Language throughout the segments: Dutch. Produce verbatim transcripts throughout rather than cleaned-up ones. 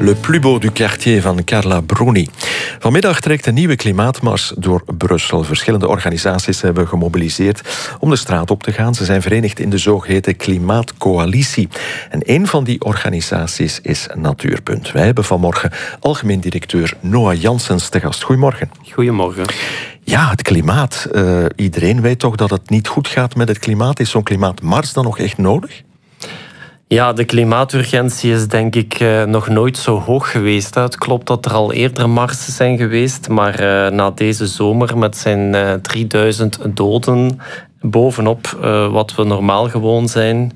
Le plus beau du quartier van Carla Bruni. Vanmiddag trekt een nieuwe klimaatmars door Brussel. Verschillende organisaties hebben gemobiliseerd om de straat op te gaan. Ze zijn verenigd in de zogeheten Klimaatcoalitie. En een van die organisaties is Natuurpunt. Wij hebben vanmorgen algemeen directeur Noah Janssens te gast. Goedemorgen. Goedemorgen. Ja, het klimaat. Uh, iedereen weet toch dat het niet goed gaat met het klimaat. Is zo'n klimaatmars dan nog echt nodig? Ja, de klimaaturgentie is denk ik uh, nog nooit zo hoog geweest. Hè. Het klopt dat er al eerder marsen zijn geweest, maar uh, na deze zomer met zijn uh, drieduizend doden bovenop uh, wat we normaal gewoon zijn,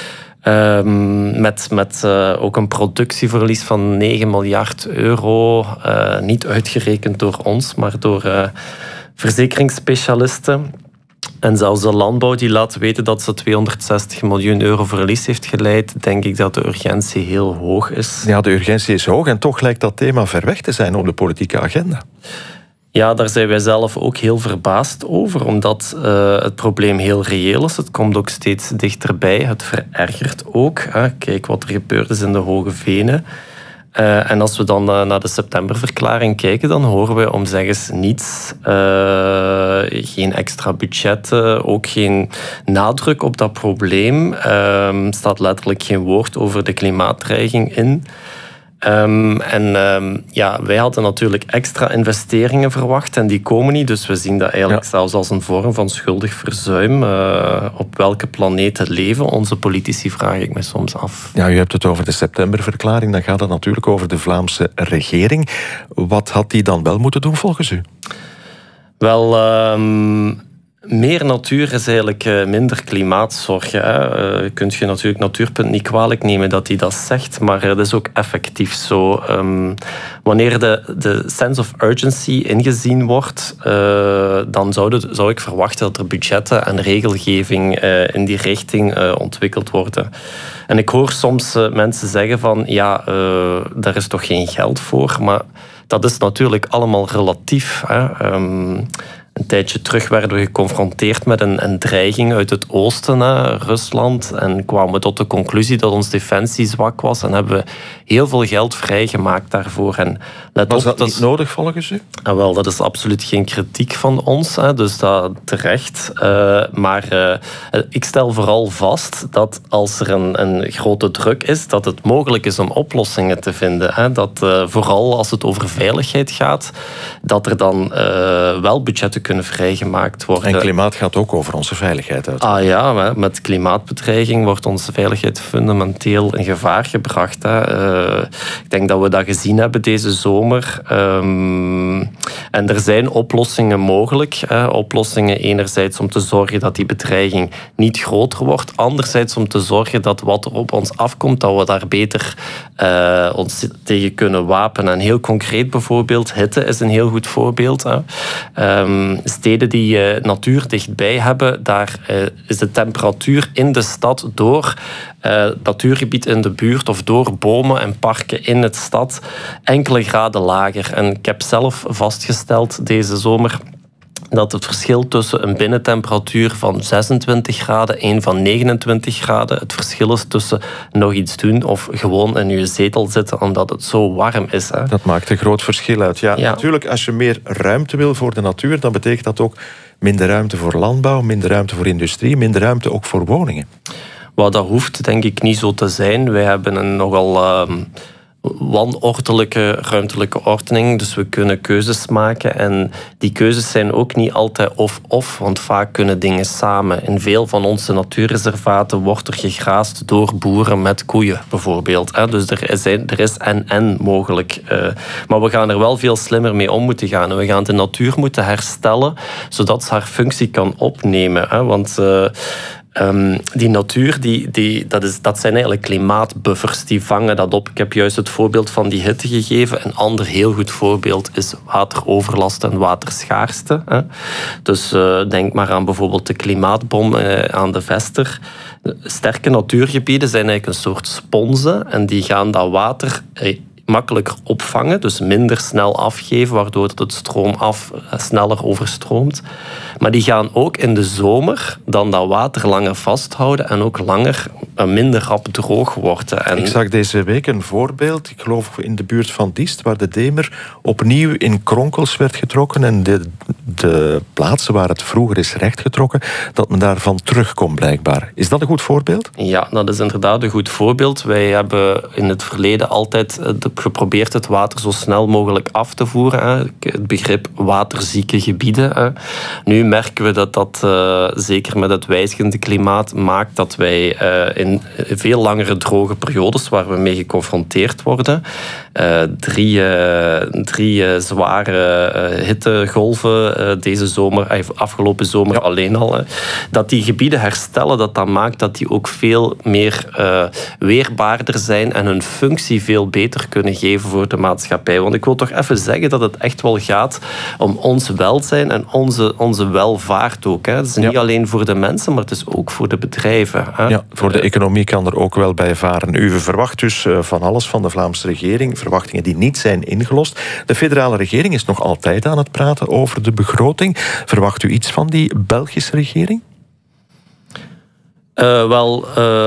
Um, met met uh, ook een productieverlies van negen miljard euro, uh, niet uitgerekend door ons, maar door uh, verzekeringsspecialisten. En zelfs de landbouw die laat weten dat ze tweehonderdzestig miljoen euro verlies heeft geleid, denk ik dat de urgentie heel hoog is. Ja, de urgentie is hoog en toch lijkt dat thema ver weg te zijn op de politieke agenda. Ja, daar zijn wij zelf ook heel verbaasd over, omdat uh, het probleem heel reëel is. Het komt ook steeds dichterbij, het verergert ook. Hè. Kijk wat er gebeurd is in de Hoge Venen. Uh, en als we dan uh, naar de septemberverklaring kijken, dan horen we om zeggens niets. Uh, geen extra budgetten, ook geen nadruk op dat probleem. Er uh, staat letterlijk geen woord over de klimaatdreiging in. Um, en um, ja, wij hadden natuurlijk extra investeringen verwacht en die komen niet. Dus we zien dat eigenlijk ja. zelfs als een vorm van schuldig verzuim. Uh, op welke planeet leven onze politici, vraag ik me soms af. Ja, u hebt het over de septemberverklaring. Dan gaat het natuurlijk over de Vlaamse regering. Wat had die dan wel moeten doen volgens u? Wel... Um, Meer natuur is eigenlijk minder klimaatzorg. Hè. Uh, kunt je natuurlijk Natuurpunt niet kwalijk nemen dat hij dat zegt, maar het is ook effectief zo. Um, wanneer de, de sense of urgency ingezien wordt, uh, dan zou, de, zou ik verwachten dat er budgetten en regelgeving uh, in die richting uh, ontwikkeld worden. En ik hoor soms uh, mensen zeggen van, ja, uh, daar is toch geen geld voor, maar dat is natuurlijk allemaal relatief. Hè. Um, Een tijdje terug werden we geconfronteerd met een, een dreiging uit het oosten, hè, Rusland. En kwamen we tot de conclusie dat ons defensie zwak was. En hebben we heel veel geld vrijgemaakt daarvoor. En let was op, dat, dat niet nodig volgens u? Ah, wel, dat is absoluut geen kritiek van ons. Hè, dus dat terecht. Uh, maar uh, ik stel vooral vast dat als er een, een grote druk is, dat het mogelijk is om oplossingen te vinden. Hè. Dat uh, vooral als het over veiligheid gaat, dat er dan uh, wel budgetten kunnen vrijgemaakt worden. En klimaat gaat ook over onze veiligheid uit. Ah ja, met klimaatbedreiging wordt onze veiligheid fundamenteel in gevaar gebracht. Hè. Uh, ik denk dat we dat gezien hebben deze zomer. Um, en er zijn oplossingen mogelijk. Hè. Oplossingen enerzijds om te zorgen dat die bedreiging niet groter wordt. Anderzijds om te zorgen dat wat er op ons afkomt, dat we daar beter uh, ons tegen kunnen wapenen. En heel concreet bijvoorbeeld, hitte is een heel goed voorbeeld. Hè. Um, Steden die uh, natuur dichtbij hebben, daar uh, is de temperatuur in de stad door uh, natuurgebied in de buurt of door bomen en parken in het stad enkele graden lager. En ik heb zelf vastgesteld deze zomer dat het verschil tussen een binnentemperatuur van zesentwintig graden en een van negenentwintig graden, het verschil is tussen nog iets doen of gewoon in je zetel zitten omdat het zo warm is. Hè. Dat maakt een groot verschil uit. Ja, ja. Natuurlijk, als je meer ruimte wil voor de natuur, dan betekent dat ook minder ruimte voor landbouw, minder ruimte voor industrie, minder ruimte ook voor woningen. Well, dat hoeft denk ik niet zo te zijn. Wij hebben een nogal Uh, wanordelijke ruimtelijke ordening, dus we kunnen keuzes maken en die keuzes zijn ook niet altijd of-of, want vaak kunnen dingen samen. In veel van onze natuurreservaten wordt er gegraasd door boeren met koeien, bijvoorbeeld. Dus er is, er is en-en mogelijk. Maar we gaan er wel veel slimmer mee om moeten gaan en we gaan de natuur moeten herstellen, zodat ze haar functie kan opnemen. Want Um, die natuur, die, die, dat, is, dat zijn eigenlijk klimaatbuffers, die vangen dat op. Ik heb juist het voorbeeld van die hitte gegeven. Een ander heel goed voorbeeld is wateroverlast en waterschaarste. Hè. Dus uh, denk maar aan bijvoorbeeld de klimaatbom uh, aan de Vester. Sterke natuurgebieden zijn eigenlijk een soort sponsen en die gaan dat water uh, makkelijker opvangen, dus minder snel afgeven, waardoor het stroom af sneller overstroomt. Maar die gaan ook in de zomer dan dat water langer vasthouden en ook langer en minder rap droog worden. En ik zag deze week een voorbeeld, ik geloof in de buurt van Diest, waar de Demer opnieuw in kronkels werd getrokken en de, de plaatsen waar het vroeger is rechtgetrokken, dat men daarvan terugkomt blijkbaar. Is dat een goed voorbeeld? Ja, dat is inderdaad een goed voorbeeld. Wij hebben in het verleden altijd geprobeerd het water zo snel mogelijk af te voeren. Hè. Het begrip waterzieke gebieden. Hè. Nu merken we dat dat, uh, zeker met het wijzigende klimaat, maakt dat wij uh, in veel langere droge periodes waar we mee geconfronteerd worden, uh, drie, uh, drie uh, zware uh, hittegolven uh, deze zomer, uh, afgelopen zomer ja. alleen al, uh, dat die gebieden herstellen, dat dat maakt dat die ook veel meer uh, weerbaarder zijn en hun functie veel beter kunnen geven voor de maatschappij. Want ik wil toch even zeggen dat het echt wel gaat om ons welzijn en onze, onze welvaart ook. Hè. Het is niet ja. alleen voor de mensen, maar het is ook voor de bedrijven. Hè. Ja, voor de economie kan er ook wel bij varen. U verwacht dus van alles van de Vlaamse regering, verwachtingen die niet zijn ingelost. De federale regering is nog altijd aan het praten over de begroting. Verwacht u iets van die Belgische regering? Uh, wel,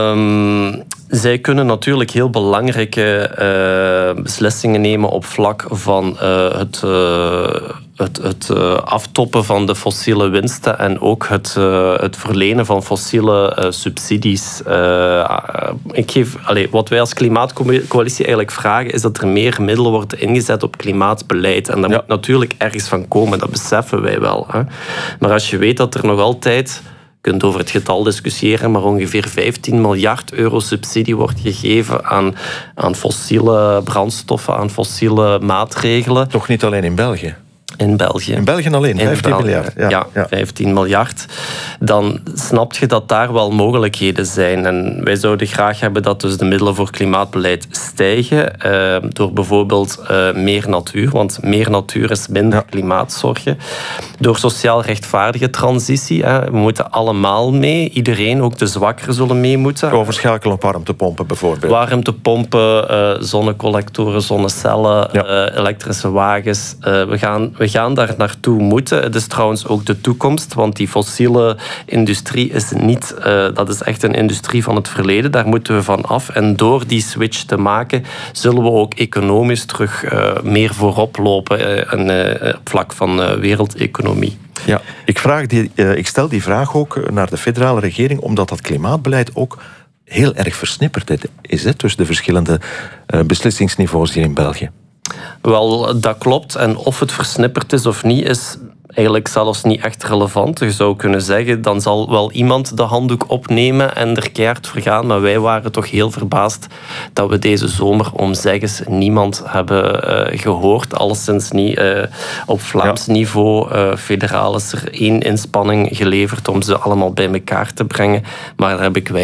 um, zij kunnen natuurlijk heel belangrijke uh, beslissingen nemen op vlak van uh, het, uh, het, het uh, aftoppen van de fossiele winsten en ook het, uh, het verlenen van fossiele uh, subsidies. Uh, ik geef, allez, wat wij als Klimaatcoalitie eigenlijk vragen is dat er meer middelen worden ingezet op klimaatbeleid. En dat ja. moet natuurlijk ergens van komen, dat beseffen wij wel. Hè. Maar als je weet dat er nog altijd... Je kunt over het getal discussiëren, maar ongeveer vijftien miljard euro subsidie wordt gegeven aan, aan fossiele brandstoffen, aan fossiele maatregelen. Toch niet alleen in België? In België. In België alleen, vijftien België. miljard. Ja, ja, ja, vijftien miljard. Dan snap je dat daar wel mogelijkheden zijn. En wij zouden graag hebben dat dus de middelen voor klimaatbeleid stijgen. Uh, door bijvoorbeeld uh, meer natuur, want meer natuur is minder ja. klimaatzorgen. Door sociaal rechtvaardige transitie. Hè. We moeten allemaal mee. Iedereen, ook de zwakkeren, zullen mee moeten. Overschakelen op warmtepompen bijvoorbeeld. Warmtepompen, uh, zonnecollectoren, zonnecellen, ja. uh, elektrische wagens. Uh, we gaan... We gaan daar naartoe moeten. Het is trouwens ook de toekomst, want die fossiele industrie is niet... Uh, dat is echt een industrie van het verleden. Daar moeten we van af. En door die switch te maken, zullen we ook economisch terug uh, meer voorop lopen uh, in uh, op vlak van uh, wereldeconomie. Ja, ik, vraag die, uh, ik stel die vraag ook naar de federale regering, omdat dat klimaatbeleid ook heel erg versnipperd is hè, tussen de verschillende uh, beslissingsniveaus hier in België. Wel, dat klopt. En of het versnipperd is of niet, is eigenlijk zelfs niet echt relevant. Je zou kunnen zeggen, dan zal wel iemand de handdoek opnemen en er keihard voor gaan. Maar wij waren toch heel verbaasd dat we deze zomer om zeggens niemand hebben uh, gehoord. Alleszins niet uh, op Vlaams ja. niveau. Uh, federaal is er één inspanning geleverd om ze allemaal bij elkaar te brengen. Maar daar heb ik wij